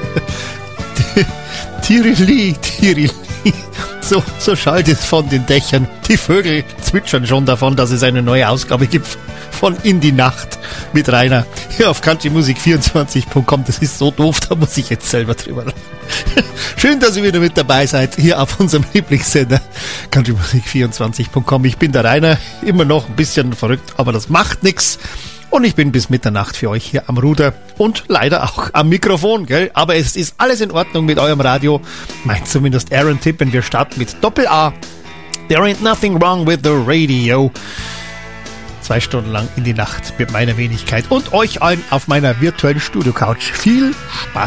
Tirili, Tirili. So schallt es von den Dächern. Die Vögel zwitschern schon davon, dass es eine neue Ausgabe gibt von In die Nacht mit Rainer. Hier auf countrymusik24.com. Das ist so doof, da muss ich jetzt selber drüber lachen. Schön, dass ihr wieder mit dabei seid, hier auf unserem Lieblingssender countrymusik24.com. Ich bin der Rainer, immer noch ein bisschen verrückt, aber das macht nichts. Und ich bin bis Mitternacht für euch hier am Ruder und leider auch am Mikrofon, gell? Aber es ist alles in Ordnung mit eurem Radio. Meint zumindest Aaron Tipp, wenn wir starten mit Doppel-A. There ain't nothing wrong with the radio. 2 Stunden lang in die Nacht mit meiner Wenigkeit und euch allen auf meiner virtuellen Studio-Couch. Viel Spaß.